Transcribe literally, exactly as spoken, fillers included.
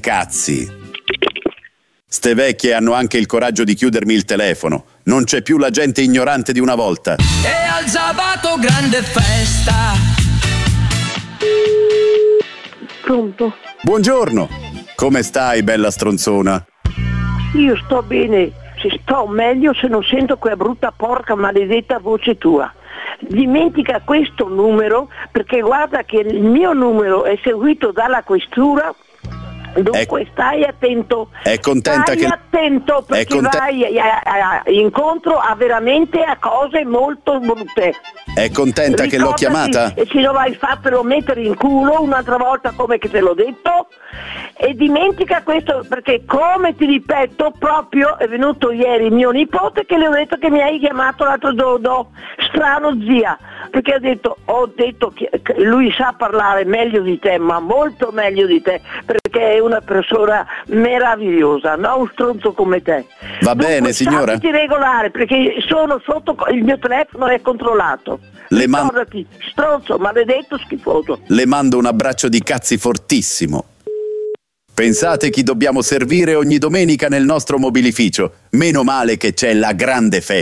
cazzi. Ste vecchie hanno anche il coraggio di chiudermi il telefono. Non c'è più la gente ignorante di una volta. E al sabato grande festa. Pronto? Buongiorno. Come stai, bella stronzona? Io sto bene, se sto meglio se non sento quella brutta porca maledetta voce tua. Dimentica questo numero, perché guarda che il mio numero è seguito dalla questura. Dunque è, stai attento, è contenta stai che, attento perché è conte- vai a, a, a, incontro a veramente a cose molto brutte. È contenta Ricordati, che l'ho chiamata? E se lo vai fatelo mettere in culo un'altra volta come che te l'ho detto, e dimentica questo, perché come ti ripeto proprio è venuto ieri mio nipote che le ho detto che mi hai chiamato l'altro giorno, strano zia, perché ha detto, ho detto che lui sa parlare meglio di te, ma molto meglio di te, perché è una persona meravigliosa, non un stronzo come te. Va Dunque, bene signora? Sappi regolare, perché sono sotto, il mio telefono è controllato. Le man- Ricordati, stronzo, maledetto, schifoso. Le mando un abbraccio di cazzi fortissimo. Pensate chi dobbiamo servire ogni domenica nel nostro mobilificio. Meno male che c'è la grande festa.